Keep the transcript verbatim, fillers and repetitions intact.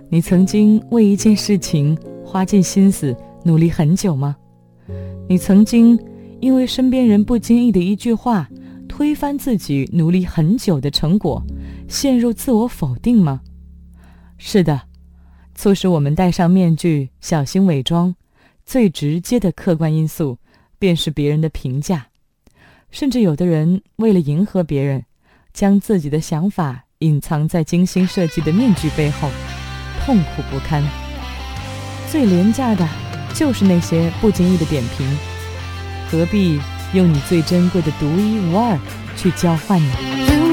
你曾经为一件事情花尽心思努力很久吗？你曾经因为身边人不经意的一句话推翻自己努力很久的成果，陷入自我否定吗？是的，促使我们戴上面具小心伪装最直接的客观因素便是别人的评价。甚至有的人为了迎合别人，将自己的想法隐藏在精心设计的面具背后，痛苦不堪。最廉价的就是那些不经意的点评，何必用你最珍贵的独一无二去交换呢？